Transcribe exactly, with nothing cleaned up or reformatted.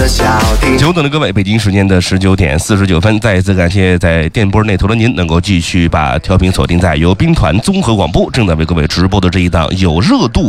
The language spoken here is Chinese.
的小艇。 久等的各位，北京时间的十九点四十九分，再一次感谢在电波那头的您能够继续把调频锁定在由兵团综合广播正在为各位直播的这一档有热度